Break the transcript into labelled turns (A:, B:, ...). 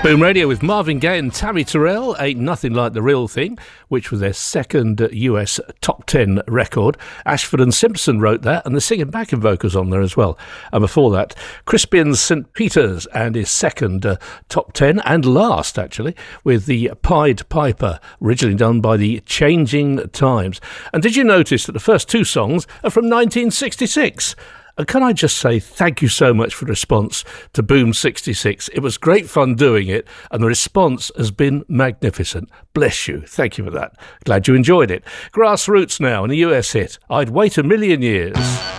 A: Boom Radio with Marvin Gaye and Tammy Terrell, Ain't Nothing Like the Real Thing, which was their second US top 10 record. Ashford and Simpson wrote that, and the singing backing vocals on there as well. And before that, Crispian St. Peters and his second top 10, and last actually, with the Pied Piper, originally done by the Changing Times. And did you notice that the first two songs are from 1966? And can I just say thank you so much for the response to Boom 66. It was great fun doing it, and the response has been magnificent. Bless you. Thank you for that. Glad you enjoyed it. Grassroots now, and a US hit. I'd Wait a Million Years.